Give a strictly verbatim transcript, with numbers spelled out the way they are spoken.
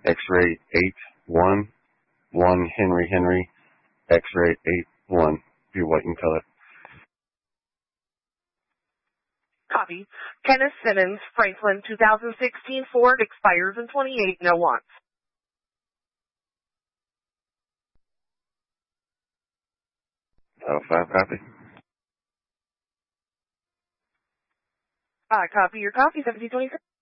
X-ray eight one, one Henry Henry, X-ray eight one, be white in color. Copy. Kenneth Simmons, Franklin, two thousand sixteen Ford, expires in twenty-eight oh one. Oh, five copy. I copy your copy, seventeen twenty-six.